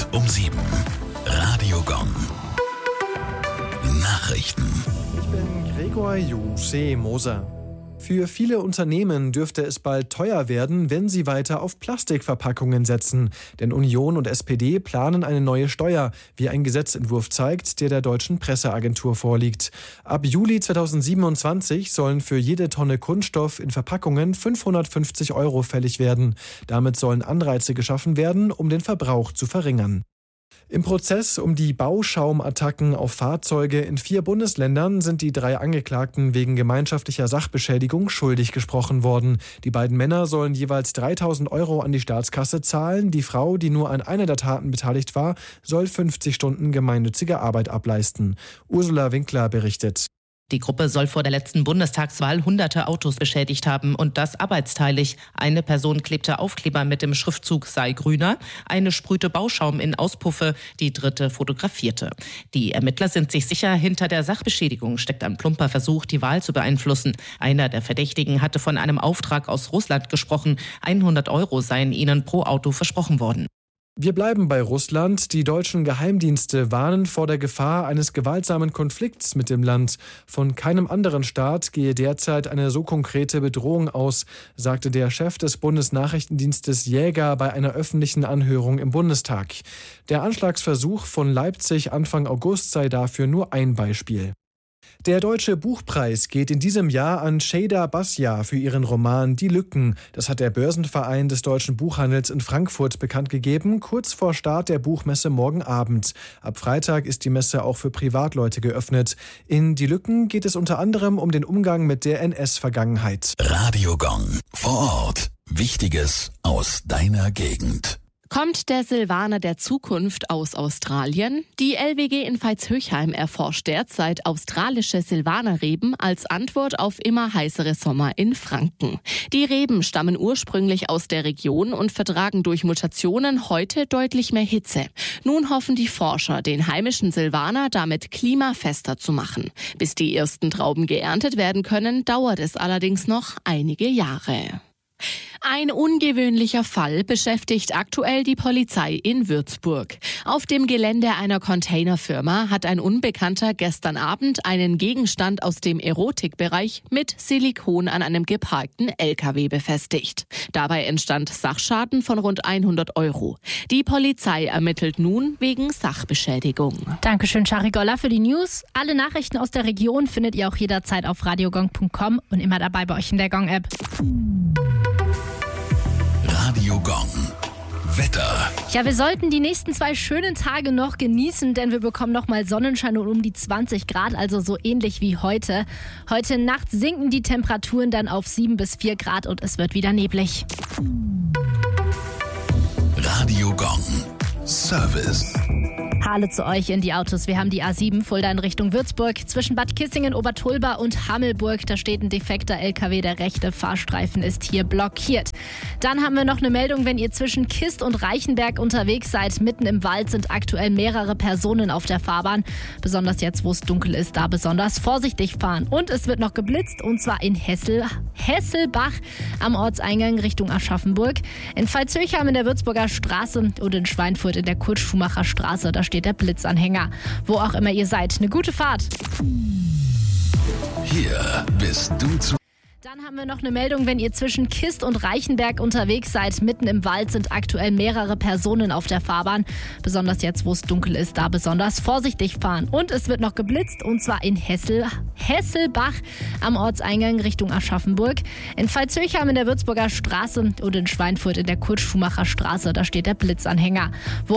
um 7. Radio Gong. Nachrichten. Ich bin Gregor Moser. Für viele Unternehmen dürfte es bald teuer werden, wenn sie weiter auf Plastikverpackungen setzen. Denn Union und SPD planen eine neue Steuer, wie ein Gesetzentwurf zeigt, der Deutschen Presseagentur vorliegt. Ab Juli 2027 sollen für jede Tonne Kunststoff in Verpackungen 550 € fällig werden. Damit sollen Anreize geschaffen werden, um den Verbrauch zu verringern. Im Prozess um die Bauschaumattacken auf Fahrzeuge in 4 Bundesländern sind die 3 Angeklagten wegen gemeinschaftlicher Sachbeschädigung schuldig gesprochen worden. Die beiden Männer sollen jeweils 3.000 € an die Staatskasse zahlen. Die Frau, die nur an einer der Taten beteiligt war, soll 50 Stunden gemeinnützige Arbeit ableisten. Ursula Winkler berichtet. Die Gruppe soll vor der letzten Bundestagswahl hunderte Autos beschädigt haben und das arbeitsteilig. Eine Person klebte Aufkleber mit dem Schriftzug sei grüner, eine sprühte Bauschaum in Auspuffe, die dritte fotografierte. Die Ermittler sind sich sicher, hinter der Sachbeschädigung steckt ein plumper Versuch, die Wahl zu beeinflussen. Einer der Verdächtigen hatte von einem Auftrag aus Russland gesprochen. 100 € seien ihnen pro Auto versprochen worden. Wir bleiben bei Russland. Die deutschen Geheimdienste warnen vor der Gefahr eines gewaltsamen Konflikts mit dem Land. Von keinem anderen Staat gehe derzeit eine so konkrete Bedrohung aus, sagte der Chef des Bundesnachrichtendienstes Jäger bei einer öffentlichen Anhörung im Bundestag. Der Anschlagsversuch von Leipzig Anfang August sei dafür nur ein Beispiel. Der Deutsche Buchpreis geht in diesem Jahr an Şeyda Basya für ihren Roman Die Lücken. Das hat der Börsenverein des deutschen Buchhandels in Frankfurt bekannt gegeben, kurz vor Start der Buchmesse morgen Abend. Ab Freitag ist die Messe auch für Privatleute geöffnet. In Die Lücken geht es unter anderem um den Umgang mit der NS-Vergangenheit. Radio Gong. Vor Ort. Wichtiges aus deiner Gegend. Kommt der Silvaner der Zukunft aus Australien? Die LWG in Veitshöchheim erforscht derzeit australische Silvanerreben als Antwort auf immer heißere Sommer in Franken. Die Reben stammen ursprünglich aus der Region und vertragen durch Mutationen heute deutlich mehr Hitze. Nun hoffen die Forscher, den heimischen Silvaner damit klimafester zu machen. Bis die ersten Trauben geerntet werden können, dauert es allerdings noch einige Jahre. Ein ungewöhnlicher Fall beschäftigt aktuell die Polizei in Würzburg. Auf dem Gelände einer Containerfirma hat ein Unbekannter gestern Abend einen Gegenstand aus dem Erotikbereich mit Silikon an einem geparkten LKW befestigt. Dabei entstand Sachschaden von rund 100 €. Die Polizei ermittelt nun wegen Sachbeschädigung. Dankeschön, Shari Golla, für die News. Alle Nachrichten aus der Region findet ihr auch jederzeit auf radiogong.com und immer dabei bei euch in der Gong-App. Radio Gong. Wetter. Ja, wir sollten die nächsten 2 schönen Tage noch genießen, denn wir bekommen noch mal Sonnenschein und um die 20 Grad, also so ähnlich wie heute. Heute Nacht sinken die Temperaturen dann auf 7 bis 4 Grad und es wird wieder neblig. Radio Gong. Service. Hallo zu euch in die Autos. Wir haben die A7 Fulda in Richtung Würzburg. Zwischen Bad Kissingen, Obertulba und Hammelburg, da steht ein defekter LKW. Der rechte Fahrstreifen ist hier blockiert. Dann haben wir noch eine Meldung, wenn ihr zwischen Kist und Reichenberg unterwegs seid. Mitten im Wald sind aktuell mehrere Personen auf der Fahrbahn. Besonders jetzt, wo es dunkel ist, da besonders vorsichtig fahren. Und es wird noch geblitzt, und zwar in Hesselbach am Ortseingang Richtung Aschaffenburg. In Veitshöchheim in der Würzburger Straße und in Schweinfurt in der Kurt-Schumacher Straße. Da steht der Blitzanhänger. Wo auch immer ihr seid, eine gute Fahrt. Hier bist du zu. Dann haben wir noch eine Meldung, wenn ihr zwischen Kist und Reichenberg unterwegs seid. Mitten im Wald sind aktuell mehrere Personen auf der Fahrbahn. Besonders jetzt, wo es dunkel ist, da besonders vorsichtig fahren. Und es wird noch geblitzt, und zwar in Hesselbach am Ortseingang Richtung Aschaffenburg. In Veitshöchheim in der Würzburger Straße und in Schweinfurt in der Kurt-Schumacher Straße. Da steht der Blitzanhänger. Wo